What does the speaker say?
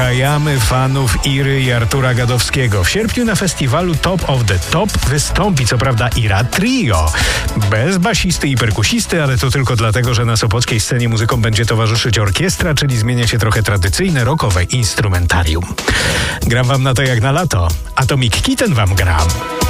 Jamy fanów Iry i Artura Gadowskiego. W sierpniu na festiwalu Top of the Top wystąpi co prawda Ira Trio. Bez basisty i perkusisty, ale to tylko dlatego, że na sopockiej scenie muzykom będzie towarzyszyć orkiestra, czyli zmienia się trochę tradycyjne rockowe instrumentarium. Gram wam na to jak na lato. Atomic Kitten wam gram.